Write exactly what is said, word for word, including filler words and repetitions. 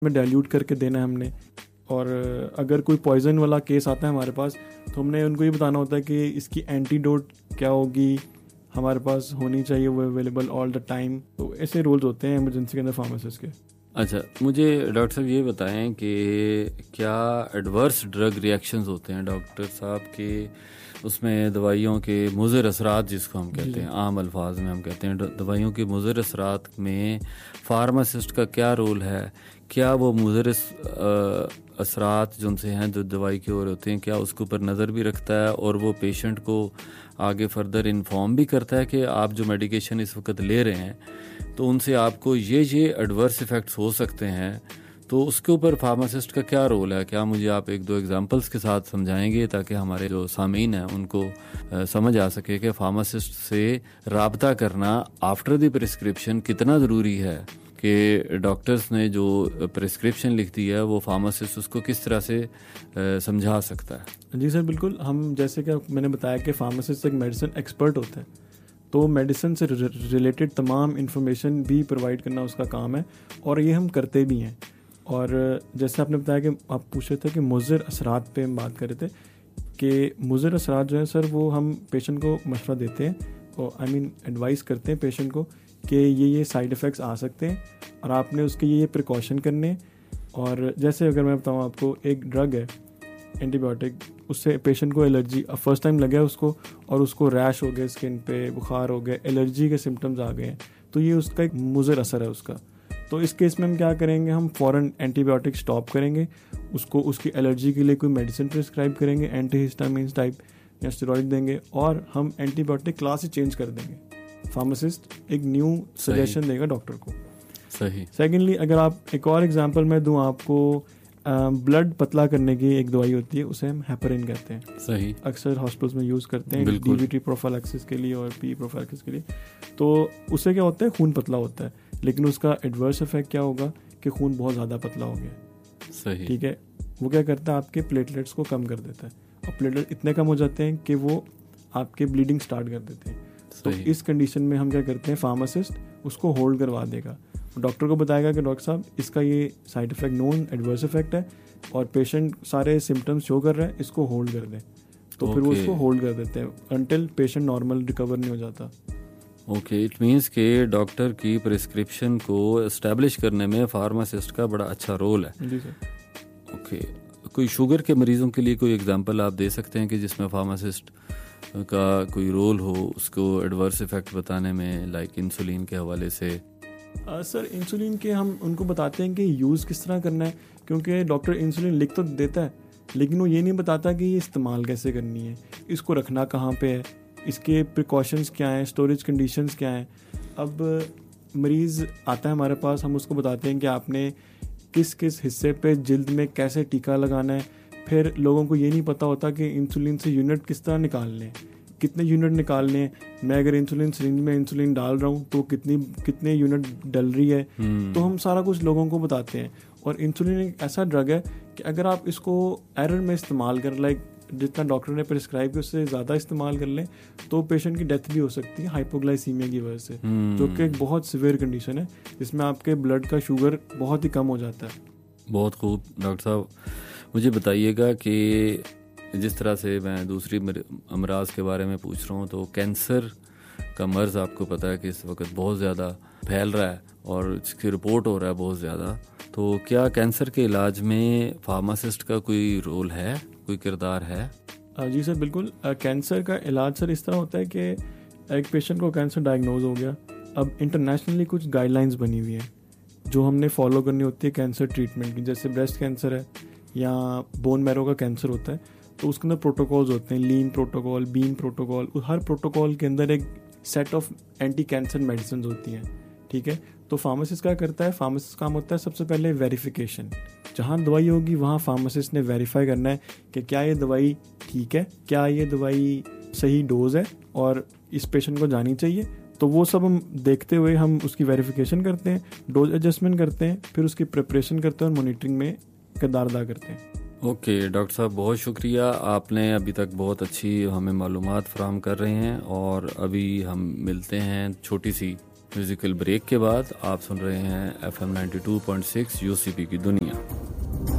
में डाइल्यूट करके देना है हमने। और अगर कोई पॉइजन वाला केस आता है हमारे पास तो हमने उनको ये बताना होता है कि इसकी एंटीडोट क्या होगी, हमारे पास होनी चाहिए वो अवेलेबल ऑल द टाइम। तो ऐसे रोल्स होते हैं इमरजेंसी के अंदर फार्मासिस्ट के। अच्छा, मुझे डॉक्टर साहब ये बताएं कि क्या एडवर्स ड्रग रिएक्शंस होते हैं डॉक्टर साहब के, उसमें दवाइयों के मुज़र असरात जिसको हम कहते हैं, आम अल्फाज में हम कहते हैं दवाइयों के मुज़र असरात में फार्मासिस्ट का क्या रोल है? क्या वो मुज़र असरात जो उनसे हैं जो दवाई के और होते हैं, क्या उसके ऊपर नज़र भी रखता है और वो पेशेंट को आगे फर्दर इन्फॉर्म भी करता है कि आप जो मेडिकेशन इस वक्त ले रहे हैं तो उनसे आपको ये ये एडवर्स इफ़ेक्ट्स हो सकते हैं, तो उसके ऊपर फार्मासिस्ट का क्या रोल है? क्या मुझे आप एक दो एग्जांपल्स के साथ समझाएंगे ताकि हमारे जो सामीन हैं उनको आ, समझ आ सके कि फार्मासिस्ट से राब्ता करना आफ्टर द प्रिस्क्रिप्शन कितना ज़रूरी है, कि डॉक्टर्स ने जो प्रिस्क्रिप्शन लिख दी है वो फार्मासिस्ट उसको किस तरह से आ, समझा सकता है? जी सर बिल्कुल। हम जैसे कि मैंने बताया कि फार्मासिस्ट एक मेडिसिन एक्सपर्ट होता है, तो मेडिसिन से रिलेटेड तमाम इन्फॉर्मेशन भी प्रोवाइड करना उसका काम है और ये हम करते भी हैं। और जैसे आपने बताया कि आप पूछ रहे थे कि मुज़र असरात पे हम बात कर रहे थे, कि मुज़र असरात जो है सर वो हम पेशेंट को मशवरा देते हैं और आई मीन एडवाइस करते हैं पेशेंट को कि ये ये साइड इफ़ेक्ट्स आ सकते हैं और आपने उसके ये ये प्रिकॉशन करने। और जैसे अगर मैं बताऊँ आपको, एक ड्रग है एंटीबायोटिक, उससे पेशेंट को एलर्जी फर्स्ट टाइम लगा उसको और उसको रैश हो गया स्किन पे, बुखार हो गया, एलर्जी के सिम्टम्स आ गए हैं, तो ये उसका एक मुज़र असर है उसका। तो इस केस में हम क्या करेंगे, हम फ़ौरन एंटीबायोटिक स्टॉप करेंगे, उसको उसकी एलर्जी के लिए कोई मेडिसिन प्रिस्क्राइब करेंगे, एंटीहिस्टामिन्स टाइप या स्टेरॉइड देंगे, और हम एंटीबायोटिक क्लास ही चेंज कर देंगे। फार्मासिस्ट एक न्यू सजेशन देगा डॉक्टर को। सही। सेकेंडली, अगर आप एक और एग्जांपल मैं दूं आपको, ब्लड पतला करने की एक दवाई होती है, उसे हम हेपरिन कहते हैं। सही। अक्सर हॉस्पिटल्स में यूज़ करते हैं डीवीटी प्रोफाइलैक्सिस के लिए और पी प्रोफाइलैक्सिस के लिए। तो उससे क्या होता है, खून पतला होता है, लेकिन उसका एडवर्स इफेक्ट क्या होगा कि खून बहुत ज़्यादा पतला हो गया। सही। ठीक है, वो क्या करता है, आपके प्लेटलेट्स को कम कर देता है, और प्लेटलेट इतने कम हो जाते हैं कि वो आपके ब्लीडिंग स्टार्ट कर देते हैं। तो इस कंडीशन में हम क्या करते हैं, फार्मासिस्ट उसको होल्ड करवा देगा, डॉक्टर को बताएगा कि डॉक्टर साहब इसका ये side effect known adverse effect है और पेशेंट सारे सिम्टम्स शो कर रहा है, इसको होल्ड कर दें। तो okay. फिर वो उसको होल्ड कर देते हैं अनटिल पेशेंट नॉर्मल रिकवर नहीं हो जाता। ओके, इट मीन्स के डॉक्टर की प्रिस्क्रिप्शन को एस्टेब्लिश करने में फार्मासिस्ट का बड़ा अच्छा रोल है। जी सर। ओके, कोई शुगर के मरीजों के लिए कोई एग्जांपल आप दे सकते हैं कि जिसमें फार्मासिस्ट का कोई रोल हो उसको एडवर्स इफेक्ट बताने में, लाइक इंसुलिन के हवाले से? Uh, सर इंसुलिन के हम उनको बताते हैं कि यूज़ किस तरह करना है, क्योंकि डॉक्टर इंसुलिन लिख तो देता है लेकिन वो ये नहीं बताता कि ये इस्तेमाल कैसे करनी है, इसको रखना कहाँ पे है, इसके प्रिकॉशंस क्या हैं, स्टोरेज कंडीशंस क्या हैं। अब मरीज़ आता है हमारे पास, हम उसको बताते हैं कि आपने किस किस हिस्से पे जिल्द में कैसे टीका लगाना है। फिर लोगों को ये नहीं पता होता कि इंसुलिन से यूनिट किस तरह निकालने हैं, कितने यूनिट निकालने हैं। मैं अगर इंसुलिन सिरिंज में इंसुलिन डाल रहा हूँ तो कितनी कितने यूनिट डल रही है। hmm. तो हम सारा कुछ लोगों को बताते हैं। और इंसुलिन एक ऐसा ड्रग है कि अगर आप इसको एरर में इस्तेमाल कर, लाइक जितना डॉक्टर ने प्रिस्क्राइब किया उससे ज़्यादा इस्तेमाल कर लें तो पेशेंट की डेथ भी हो सकती है हाइपोग्लाइसीमिया की वजह से, hmm. जो कि एक बहुत सीवियर कंडीशन है जिसमें आपके ब्लड का शुगर बहुत ही कम हो जाता है। बहुत खूब। डॉक्टर साहब मुझे बताइएगा कि जिस तरह से मैं दूसरी अमराज के बारे में पूछ रहा हूँ, तो कैंसर का मर्ज़ आपको पता है कि इस वक्त बहुत ज़्यादा फैल रहा है और इसकी रिपोर्ट हो रहा है बहुत ज़्यादा। तो क्या कैंसर के इलाज में फार्मासिस्ट का कोई रोल है, कोई किरदार है? जी सर बिल्कुल। कैंसर का इलाज सर इस तरह होता है कि एक पेशेंट को कैंसर डायग्नोज हो गया, अब इंटरनेशनली कुछ गाइडलाइंस बनी हुई हैं जो हमने फॉलो करनी होती है कैंसर ट्रीटमेंट की। जैसे ब्रेस्ट कैंसर है या बोन मैरो का कैंसर होता है तो उसके अंदर प्रोटोकॉल्स होते हैं, लीन protocol, been protocol. Her protocol के अंदर एक set of anti cancer medicine होती हैं। ठीक है, तो फार्मासिस्ट क्या करता है, फार्मासिस्ट काम होता है सबसे पहले वेरिफिकेशन। जहाँ दवाई होगी वहाँ फार्मासिस्ट ने वेरीफाई करना है कि क्या ये दवाई ठीक है, क्या ये दवाई सही डोज है और इस पेशेंट को जानी चाहिए। तो वो सब हम देखते हुए हम उसकी वेरिफिकेशन करते हैं, डोज एडजस्टमेंट करते हैं, फिर उसकी प्रिपरेशन करते हैं और मॉनिटरिंग में किरदार अदा करते हैं। ओके okay, डॉक्टर साहब बहुत शुक्रिया, आपने अभी तक बहुत अच्छी हमें मालूमात फराहम कर रहे हैं। और अभी हम मिलते हैं छोटी सी म्यूजिकल ब्रेक के बाद आप सुन रहे हैं F M ninety two point six UCP की दुनिया।